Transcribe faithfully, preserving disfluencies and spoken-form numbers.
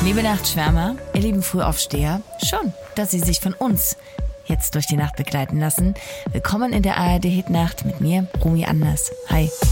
Liebe Nachtschwärmer, ihr lieben Frühaufsteher, schon, dass Sie sich von uns jetzt durch die Nacht begleiten lassen. Willkommen in der A R D Hitnacht mit mir, Romy Anders. Hi.